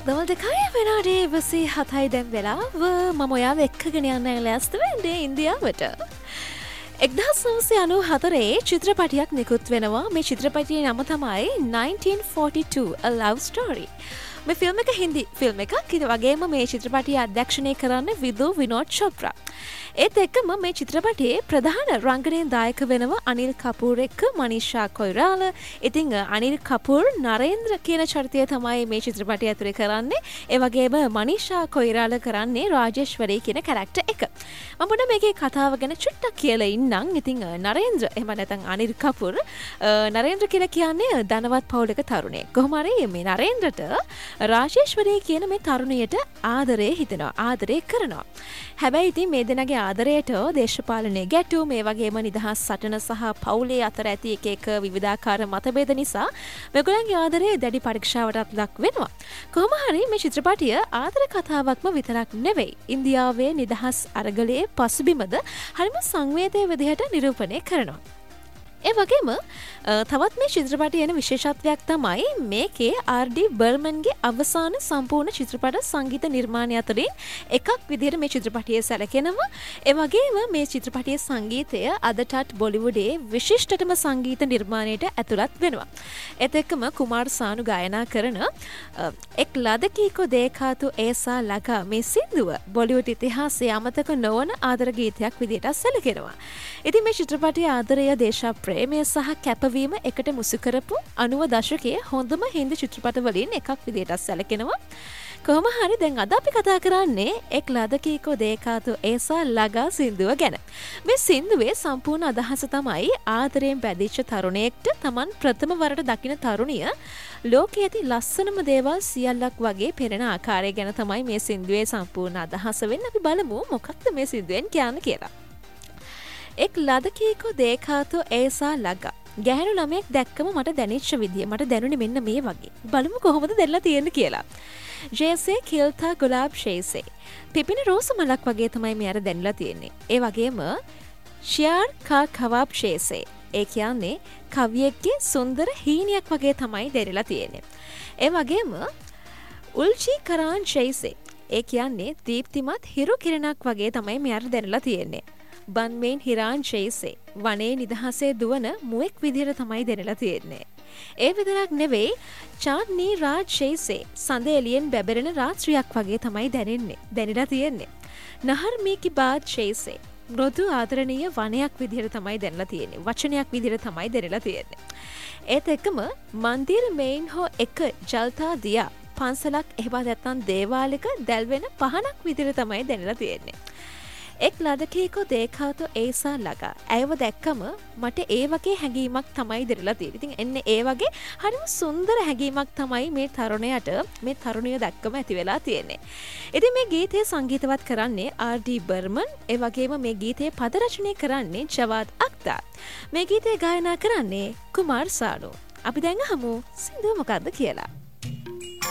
දවල් දෙකයි වෙනාඩේ 27යි දැන් වෙලාව. මම ඔයාව එක්කගෙන යන්න ලෑස්ති වෙන්නේ ඉන්දියාවට. 1994 චිත්‍රපටයක් නිකුත් වෙනවා. මේ චිත්‍රපටයේ නම තමයි 1942 A Love Story. මේ ෆිල්ම් එක හින්දි ෆිල්ම් එකක්. ඒ වගේම මේ චිත්‍රපටය අධ්‍යක්ෂණය කරන්නේ විදු විනෝද් චොප්රා. ඒත් එක්කම මේ චිත්‍රපටයේ ප්‍රධාන රංගනයෙන් දායක වෙනවා අනිල් කපූර් එක්ක මනීෂා කොයිරාල. ඉතින් අනිල් කපූර් නරේන්ද්‍ර කියන චරිතය තමයි මේ චිත්‍රපටය ඇතුලේ කරන්නේ. ඒ වගේම මනීෂා කොයිරාල කරන්නේ රාජේශ්වරී කියන කැරක්ටර් එක. මම පොඩ්ඩක් මේකේ කතාව ගැන චුට්ටක් කියලා ඉන්නම්. ඉතින් නරේන්ද්‍ර එහෙම නැත්නම් අනිල් කපූර් නරේන්ද්‍ර කියලා කියන්නේ ධනවත් පවුලක තරුණයෙක්. කොහොම හරි මේ නරේන්ද්‍රට රාජේශ්වරී කියන මේ තරුණියට ආදරේ හිතෙනවා. ආදරේ කරනවා. හැබැයි ඉතින් මේ දෙනාගේ ආදරයට දේශපාලනයේ ගැටුම් මේ වගේම නිදහස් සටන සහ පවුලේ අතර ඇති එක විවිධාකාර මතභේද නිසා මේගොල්ලන්ගේ ආදරය දැඩි පරීක්ෂාවටත් ලක් වෙනවා. කොහොම හරි මේ චිත්‍රපටය ආදර කතාවක්ම විතරක් නෙවෙයි. ඉන්දියාවේ නිදහස් අරගලයේ පසුබිමද හරිම සංවේදී විදිහට නිරූපණය කරනවා. ඒ වගේම තවත් මේ චිත්‍රපටයේ එන විශේෂත්වයක් තමයි මේකේ ආර්.ඩී. බර්මන්ගේ අවසාන සම්පූර්ණ චිත්‍රපට සංගීත නිර්මාණය අතරින් එකක් විදිහට මේ චිත්‍රපටයේ සැලකෙනවා. ඒ වගේම මේ චිත්‍රපටයේ සංගීතය අදටත් බොලිවුඩයේ විශිෂ්ටතම සංගීත නිර්මාණයට ඇතුළත් වෙනවා. ඒත් එක්කම කුමාර් සානු ගායනා කරන එක් ලදකී කො දේඛා තු ඒසා ලගා මේ සින්දුව බොලිවුඩ් ඉතිහාසයේ අමතක නොවන ආදර ගීතයක් විදිහට සැලකෙනවා. ඉතින් මේ චිත්‍රපටයේ ආදරය දේශ ප්‍රේමය සහ කැපවීම එකට මුසු කරපු 90 දශකයේ හොඳම හින්දි චිත්‍රපට වලින් එකක් විදිහට සැලකෙනවා. කොහොම හරි දැන් අද අපි කතා කරන්නේ එක් ලදකී කො දේඛා තු ඒසා ලගා සින්දුව ගැන. මේ සින්දුවේ සම්පූර්ණ අදහස තමයි ආදරයෙන් බැඳිච්ච තරුණයෙක්ට Taman ප්‍රථම වරට දකින තරුණිය ලෝකයේ ඇති ලස්සනම දේවල් සියල්ලක් වගේ පෙනෙන ආකාරය ගැන තමයි මේ සින්දුවේ සම්පූර්ණ අදහස වෙන්නේ. අපි බලමු මොකක්ද මේ සින්දුවෙන් කියන්නේ කියලා. එක් ලදකී කො දේඛා තු ඒසා ලගා. ගැහැණු ළමයෙක් දැක්කම මට දැනෙච්ච විදිය මට දැනුනේ මෙන්න මේ වගේ. බලමු කොහොමද දෙල්ලා තියෙන්නේ කියලා. ජේසේ කිල්තා ගුලාබ් ෂේසේ. පිපින රෝස මලක් වගේ තමයි මෙයාට දැනලා තියෙන්නේ. ඒ වගේම ශියාර් කා කවාබ් ෂේසේ. ඒ කියන්නේ කවියෙක්ගේ සුන්දර හීනියක් වගේ තමයි දැනලා තියෙන්නේ. ඒ වගේම උල්චි කරාන් ෂේසේ. ඒ කියන්නේ දීප්තිමත් හිරු කිරණක් වගේ තමයි මෙයාට දැනලා තියෙන්නේ. බන්මේන් හිරාන් ෂේසේ. වනේ නිදහසේ දුවන මුවෙක් විදිහට තමයි දැනලා තියෙන්නේ. ඒ විතරක් නෙවෙයි චාන්ද්නී රාජ් ෂේසේ. සඳ එළියෙන් බැබරෙන රාත්‍රියක් වගේ තමයි දැනලා තියෙන්නේ. නහර් මීකි බාද් ෂේසේ. මෘදු ආදරණීය වනයක් විදිහට තමයි දැනලා තියෙන්නේ. වචනයක් විදිහට තමයි දැනලා තියෙන්නේ. ඒත් එක්කම මන්දිර මේන් හෝ එක ජල්තා දියා. පන්සලක් එහෙම නැත්නම් දේවාලයක දැල්වෙන පහනක් විදිහට තමයි දැනලා තියෙන්නේ. එක් ලදකී කො දේඛා තු ඒසා ලගා. ඇයව දැක්කම මට ඒ වගේ හැඟීමක් තමයි දැනලා තියෙන්නේ. ඉතින් එන්නේ ඒ වගේ හරිම සුන්දර හැඟීමක් තමයි මේ තරුණයට මේ තරුණිය දැක්කම ඇති වෙලා තියෙන්නේ. ඉතින් මේ ගීතය සංගීතවත් කරන්නේ ආර්.ඩී. බර්මන්. ඒ වගේම මේ ගීතයේ පද රචනය කරන්නේ ජවාද් අක්තර්. මේ ගීතය ගායනා කරන්නේ කුමාර් සානු. අපි දැන් අහමු සින්දුව මොකක්ද කියලා.